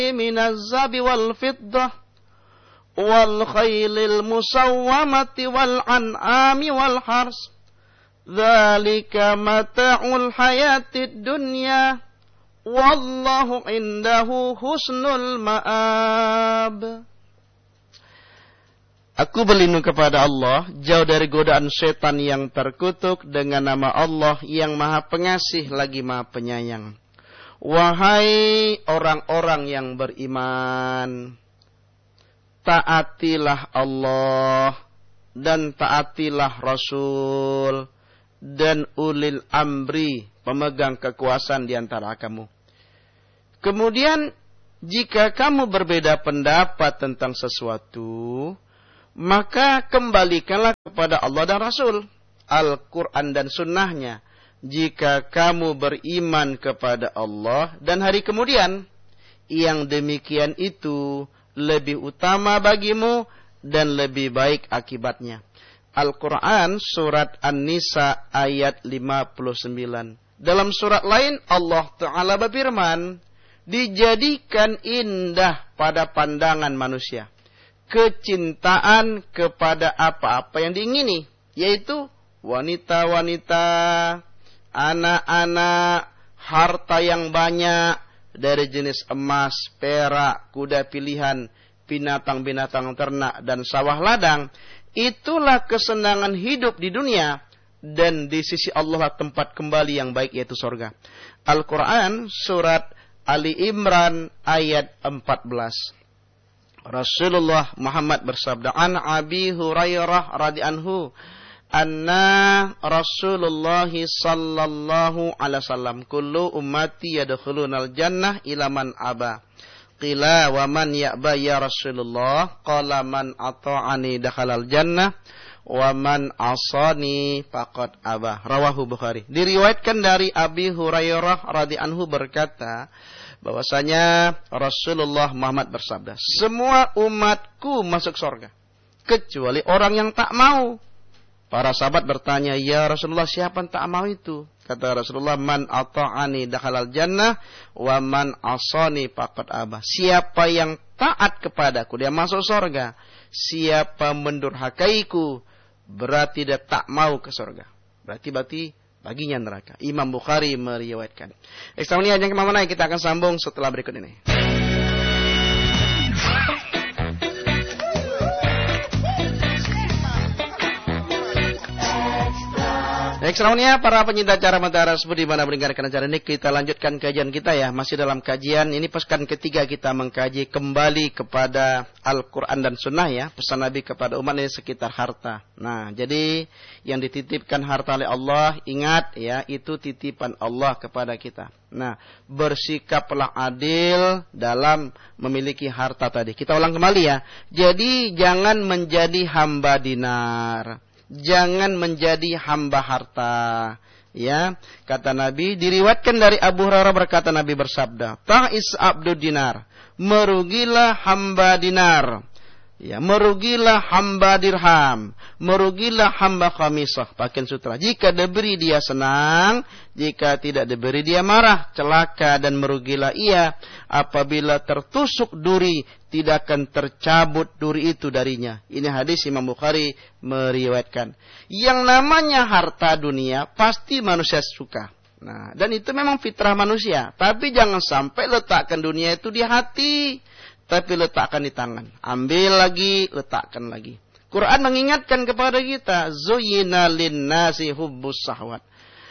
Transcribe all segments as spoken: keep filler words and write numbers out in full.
minaz zabi wal fiddah wal khailil musawwamati wal an'ami wal hars. Dzalika mata'ul hayatid dunya wallahu indahu husnul ma'ab. Aku berlindung kepada Allah, jauh dari godaan setan yang terkutuk, dengan nama Allah yang Maha Pengasih lagi Maha Penyayang. Wahai orang-orang yang beriman, taatilah Allah dan taatilah Rasul dan ulil amri, pemegang kekuasaan di antara kamu. Kemudian, jika kamu berbeda pendapat tentang sesuatu, maka kembalikanlah kepada Allah dan Rasul, Al-Quran dan Sunnahnya. Jika kamu beriman kepada Allah dan hari kemudian, yang demikian itu lebih utama bagimu dan lebih baik akibatnya. Al-Quran surat An-Nisa ayat lima puluh sembilan. Dalam surat lain Allah Ta'ala berfirman, dijadikan indah pada pandangan manusia kecintaan kepada apa-apa yang diingini, yaitu wanita-wanita, anak-anak, harta yang banyak dari jenis emas, perak, kuda pilihan, binatang-binatang ternak, dan sawah ladang. Itulah kesenangan hidup di dunia, dan di sisi Allah tempat kembali yang baik, yaitu surga. Al-Quran surat Ali Imran ayat empat belas. Rasulullah Muhammad bersabda, an Abi Hurairah radhiyallahu anna Rasulullah sallallahu alaihi wasallam, kullu ummati yadkhulunal jannah ila man aba. Qila wa man ya'ba ya Rasulullah? Qala man ata'ani dakhalal jannah wa man asani faqad aba. Rawahu Bukhari. Diriwayatkan dari Abi Hurairah radhiyallahu anhu berkata, bahwasanya Rasulullah Muhammad bersabda, semua umatku masuk surga kecuali orang yang tak mau. Para sahabat bertanya, ya Rasulullah, siapa yang tak mau itu? Kata Rasulullah, man ata'ani dakhalal jannah wa man asani faqad aba. Siapa yang taat kepadaku, dia masuk surga. Siapa mendurhakaiku, berarti dia tak mau ke surga. Berarti berarti baginya neraka. Imam Bukhari meriwayatkan. Ekstramania yang kemana-mana, kita akan sambung setelah berikut ini. Ekstramania, para penyinta acara Mutiara Tersebut di mana mendengarkan acara ini, kita lanjutkan kajian kita ya. Masih dalam kajian ini, pekan ketiga kita mengkaji kembali kepada Al-Quran dan Sunnah ya. Pesan Nabi kepada umat ini sekitar harta. Nah, jadi yang dititipkan harta oleh Allah, ingat ya, itu titipan Allah kepada kita. Nah, bersikaplah adil dalam memiliki harta tadi. Kita ulang kembali ya. Jadi jangan menjadi hamba dinar. Jangan menjadi hamba harta. Ya, kata Nabi, diriwayatkan dari Abu Hurairah berkata Nabi bersabda, ta'is abdud dinar, merugilah hamba dinar. Ya, merugilah hamba dirham, merugilah hamba khamisah, pakaian sutra. Jika diberi dia senang, jika tidak diberi dia marah, celaka dan merugilah ia. Apabila tertusuk duri, tidak akan tercabut duri itu darinya. Ini hadis Imam Bukhari meriwayatkan. Yang namanya harta dunia pasti manusia suka. Nah, dan itu memang fitrah manusia. Tapi jangan sampai letakkan dunia itu di hati, tapi letakkan di tangan. Ambil lagi, letakkan lagi. Quran mengingatkan kepada kita, zuyyina lin-nasi hubbus syahwat.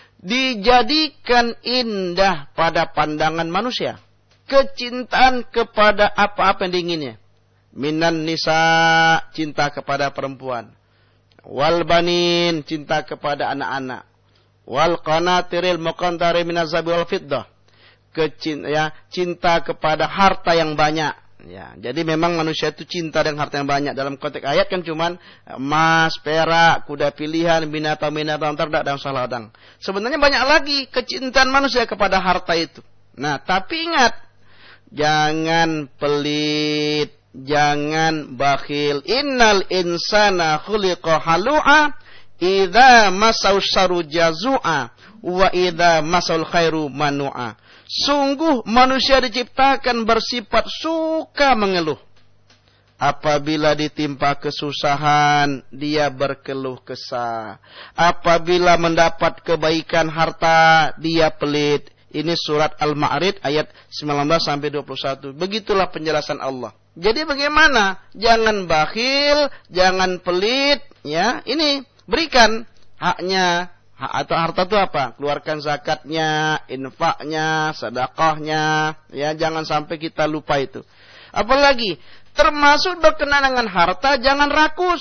Dijadikan indah pada pandangan manusia kecintaan kepada apa-apa yang diinginnya. Minan nisa, cinta kepada perempuan. Wal banin, cinta kepada anak-anak. Wal qanatiril muqantari minaz zabi wal fiddah. Kecinta, ya, cinta kepada harta yang banyak. Ya, jadi memang manusia itu cinta dengan harta yang banyak. Dalam konteks ayat kan cuman emas, perak, kuda pilihan, binatang-binatang ternak dan sawah ladang. Sebenarnya banyak lagi kecintaan manusia kepada harta itu. Nah, tapi ingat, jangan pelit, jangan bakhil. Innal insana khuliqa halu'a, idza masau syarru jazu'a, wa idza masaul khairu manu'a. Sungguh manusia diciptakan bersifat suka mengeluh. Apabila ditimpa kesusahan, dia berkeluh kesah. Apabila mendapat kebaikan harta, dia pelit. Ini surat Al-Ma'arij ayat sembilan belas sampai dua puluh satu. Begitulah penjelasan Allah. Jadi bagaimana? Jangan bakhil, jangan pelit, ya. Ini berikan haknya. Hak atau harta itu apa? Keluarkan zakatnya, infaknya, sedekahnya, ya. Jangan sampai kita lupa itu. Apalagi termasuk berkenaan dengan harta, jangan rakus.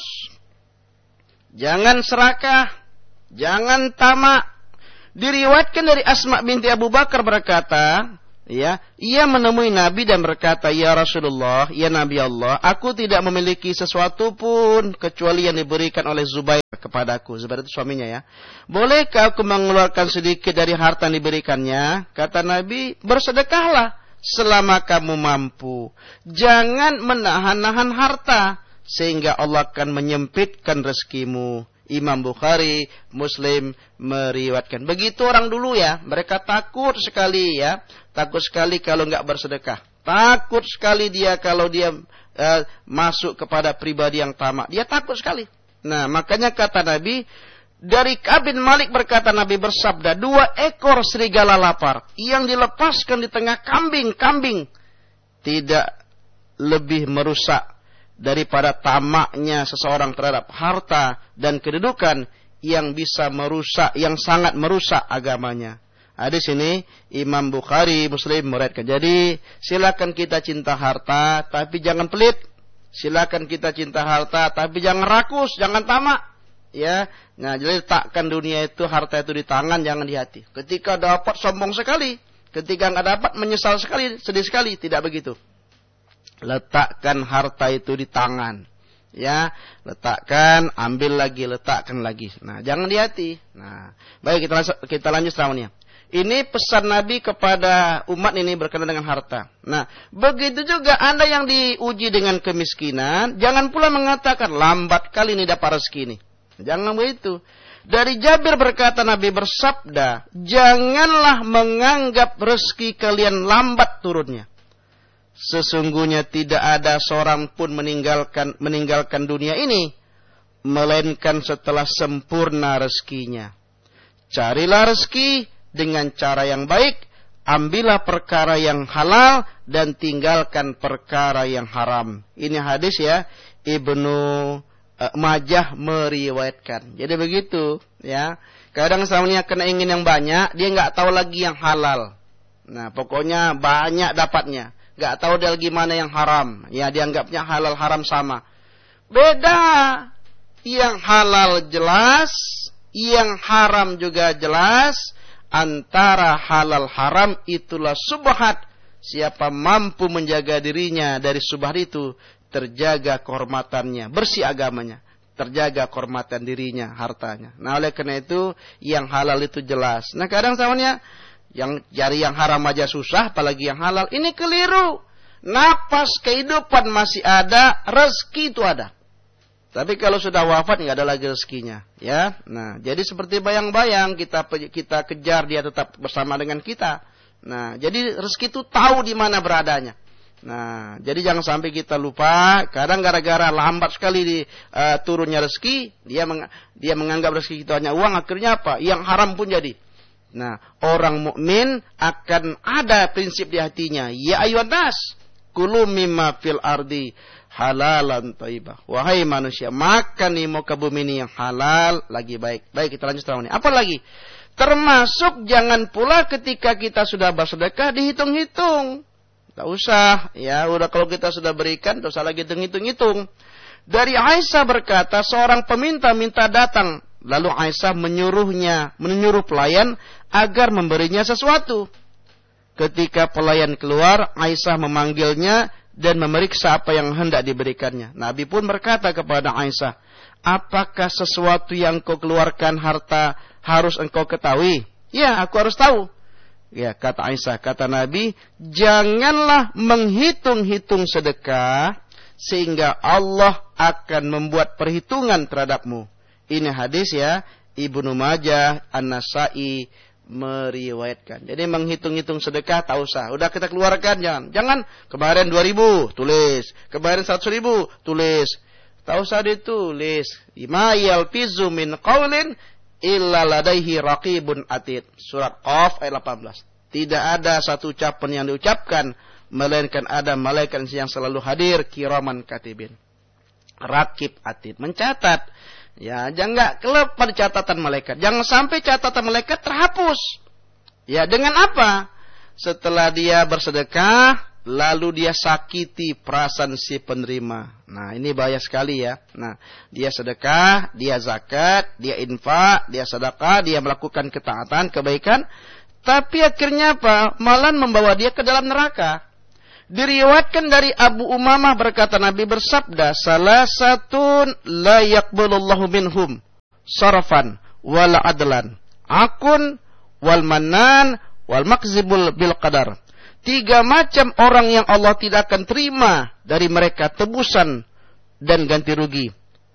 Jangan serakah. Jangan tamak. Diriwayatkan dari Asma binti Abu Bakar berkata, ya, ia menemui Nabi dan berkata, "Ya Rasulullah, ya Nabi Allah, aku tidak memiliki sesuatu pun kecuali yang diberikan oleh Zubair kepadaku." Zubair itu suaminya, ya. "Bolehkah aku mengeluarkan sedikit dari harta yang diberikannya?" Kata Nabi, "Bersedekahlah selama kamu mampu. Jangan menahan-nahan harta, sehingga Allah akan menyempitkan rezekimu." Imam Bukhari, Muslim meriwayatkan. Begitu orang dulu, ya. Mereka takut sekali, ya. Takut sekali kalau enggak bersedekah. Takut sekali dia kalau dia uh, masuk kepada pribadi yang tamak. Dia takut sekali. Nah, makanya kata Nabi, dari Ka'ab bin Malik berkata, Nabi bersabda, dua ekor serigala lapar yang dilepaskan di tengah kambing-kambing tidak lebih merusak daripada tamaknya seseorang terhadap harta dan kedudukan yang bisa merusak, yang sangat merusak agamanya. Hadis ini Imam Bukhari, Muslim meriwayatkan. Jadi silakan kita cinta harta, tapi jangan pelit. Silakan kita cinta harta, tapi jangan rakus, jangan tamak. Ya, nah jadi letakkan dunia itu, harta itu di tangan, jangan di hati. Ketika dapat sombong sekali, ketika nggak dapat menyesal sekali, sedih sekali. Tidak begitu. Letakkan harta itu di tangan, ya, letakkan, ambil lagi, letakkan lagi. Nah, jangan di hati. Nah, baik, kita kita lanjut selanjutnya. Ini pesan Nabi kepada umat ini berkenaan dengan harta. Nah, begitu juga Anda yang diuji dengan kemiskinan, jangan pula mengatakan lambat kali ini dapat rezeki ini. Jangan begitu. Dari Jabir berkata, Nabi bersabda, janganlah menganggap rezeki kalian lambat turunnya. Sesungguhnya tidak ada seorang pun meninggalkan meninggalkan dunia ini melainkan setelah sempurna rezekinya. Carilah rezeki dengan cara yang baik, ambillah perkara yang halal dan tinggalkan perkara yang haram. Ini hadis, ya, Ibnu uh, Majah meriwayatkan. Jadi begitu, ya. Kadang semuanya kena ingin yang banyak, dia nggak tahu lagi yang halal. Nah, pokoknya banyak dapatnya. Gak tahu dia lagi mana yang haram. Ya, dianggapnya halal haram sama. Beda. Yang halal jelas, yang haram juga jelas. Antara halal haram itulah subhat. Siapa mampu menjaga dirinya dari subhat itu, terjaga kehormatannya, bersih agamanya, terjaga kehormatan dirinya, hartanya. Nah, oleh karena itu, yang halal itu jelas. Nah, kadang samanya yang cari yang haram aja susah, apalagi yang halal. Ini keliru. Napas kehidupan masih ada, rezeki itu ada. Tapi kalau sudah wafat nggak ada lagi rezekinya, ya. Nah, jadi seperti bayang-bayang kita kita kejar, dia tetap bersama dengan kita. Nah, jadi rezeki itu tahu di mana beradanya. Nah, jadi jangan sampai kita lupa. Kadang gara-gara lambat sekali di uh, turunnya rezeki, dia meng, dia menganggap rezeki itu hanya uang. Akhirnya apa? Yang haram pun jadi. Nah, orang mukmin akan ada prinsip di hatinya. Ya ayyuhan nas, kulu mimma fil ardi halalan thayyibah. Wahai manusia, makan di muka bumi ini yang halal lagi baik. Baik, kita lanjut sekarang ini. Apa lagi? Termasuk jangan pula ketika kita sudah bersedekah dihitung-hitung. Tak usah, ya, udah kalau kita sudah berikan, tak usah lagi hitung-hitung. Dari Aisyah berkata, seorang peminta minta datang. Lalu Aisyah menyuruhnya, menyuruh pelayan agar memberinya sesuatu. Ketika pelayan keluar, Aisyah memanggilnya dan memeriksa apa yang hendak diberikannya. Nabi pun berkata kepada Aisyah, apakah sesuatu yang kau keluarkan harta harus engkau ketahui? Ya, aku harus tahu. Ya, kata Aisyah, kata Nabi, janganlah menghitung-hitung sedekah sehingga Allah akan membuat perhitungan terhadapmu. Ini hadis, ya, Ibnu Majah, An-Nasa'i meriwayatkan. Jadi menghitung-hitung sedekah tak usah. Udah kita keluarkan, jangan. Jangan kemarin dua ribu, tulis. Kemarin seratus ribu, tulis. Tak usah ditulis. Ma yalfizu min qaulin illa ladaihi raqibun atid. Surat Qaf ayat delapan belas. Tidak ada satu ucapan yang diucapkan melainkan ada malaikat yang selalu hadir, kiraman katibin. Raqib atid, mencatat. Ya, jangan enggak kelep pada catatan malaikat. Jangan sampai catatan malaikat terhapus. Ya, dengan apa? Setelah dia bersedekah, lalu dia sakiti perasaan si penerima. Nah, ini bahaya sekali ya. Nah, dia sedekah, dia zakat, dia infak, dia sedekah, dia melakukan ketaatan, kebaikan. Tapi akhirnya apa? Malah membawa dia ke dalam neraka. Diriwayatkan dari Abu Umamah berkata Nabi bersabda, salasatun la yaqbalullahu minhum sarafan wal adlan, akun wal manan wal makzibul bil qadar. Tiga macam orang yang Allah tidak akan terima dari mereka tebusan dan ganti rugi.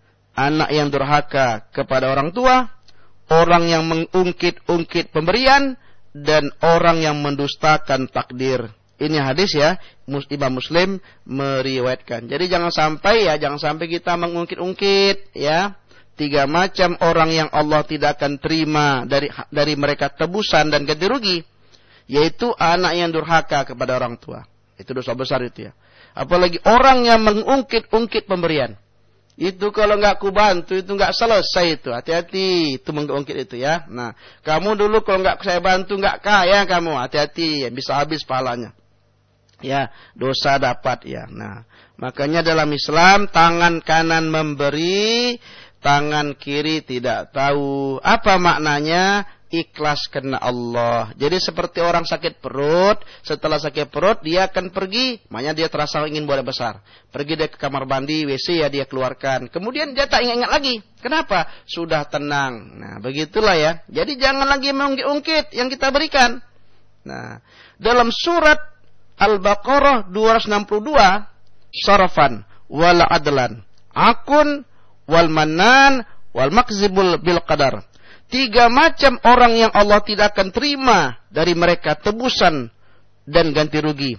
Anak yang durhaka kepada orang tua, orang yang mengungkit-ungkit pemberian, dan orang yang mendustakan takdir. Ini hadis ya, Imam Muslim meriwayatkan. Jadi jangan sampai ya, jangan sampai kita mengungkit-ungkit ya. Tiga macam orang yang Allah tidak akan terima dari dari mereka tebusan dan ganti rugi, yaitu anak yang durhaka kepada orang tua. Itu dosa besar itu ya. Apalagi orang yang mengungkit-ungkit pemberian. Itu kalau nggak kubantu itu nggak selesai itu. Hati-hati itu mengungkit itu ya. Nah, kamu dulu kalau nggak saya bantu nggak kaya kamu. Hati-hati, bisa habis pahalanya. Ya, dosa dapat ya. Nah, makanya dalam Islam tangan kanan memberi, tangan kiri tidak tahu. Apa maknanya? Ikhlas karena Allah. Jadi seperti orang sakit perut, setelah sakit perut dia akan pergi, makanya dia terasa ingin buang besar. Pergi dia ke kamar mandi, W C ya dia keluarkan. Kemudian dia tak ingat-ingat lagi. Kenapa? Sudah tenang. Nah, begitulah ya. Jadi jangan lagi mengungkit-ungkit yang kita berikan. Nah, dalam surat Al-Baqarah dua ratus enam puluh dua, sarafan wal adlan, akun wal manan wal makzibul bil qadar. Tiga macam orang yang Allah tidak akan terima dari mereka tebusan dan ganti rugi.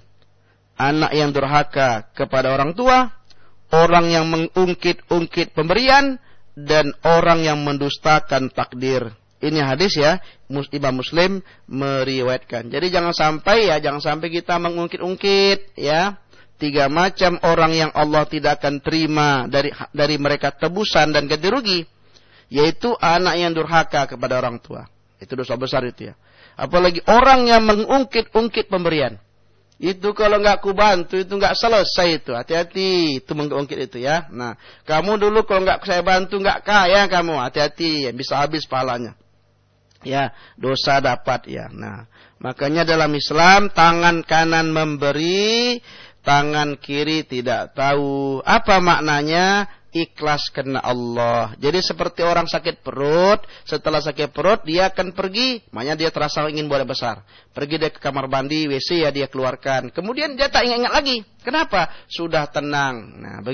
Anak yang durhaka kepada orang tua, orang yang mengungkit-ungkit pemberian, dan orang yang mendustakan takdir. Ini hadis ya, Imam Muslim meriwayatkan. Jadi jangan sampai ya, jangan sampai kita mengungkit-ungkit ya. Tiga macam orang yang Allah tidak akan terima dari dari mereka tebusan dan ganti rugi, yaitu anak yang durhaka kepada orang tua. Itu dosa besar itu ya. Apalagi orang yang mengungkit-ungkit pemberian. Itu kalau nggak kubantu itu nggak selesai itu. Hati-hati itu mengungkit itu ya. Nah, kamu dulu kalau nggak saya bantu nggak kaya kamu. Hati-hati, bisa habis pahalanya. Ya, dosa dapat ya. Nah, makanya dalam Islam tangan kanan memberi, tangan kiri tidak tahu. Apa maknanya? Ikhlas karena Allah. Jadi seperti orang sakit perut, setelah sakit perut dia akan pergi, makanya dia terasa ingin buang besar. Pergi dia ke kamar mandi, W C ya dia keluarkan. Kemudian dia tak ingat-ingat lagi. Kenapa? Sudah tenang. Nah,